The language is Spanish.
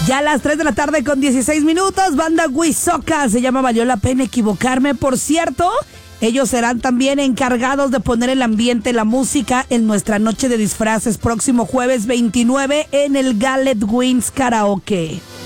Ya a las 3 de la tarde con 16 minutos, banda Huizoca, se llama Valió la Pena Equivocarme. Por cierto, ellos serán también encargados de poner el ambiente, la música en nuestra noche de disfraces próximo jueves 29 en el Gallet Wings Karaoke.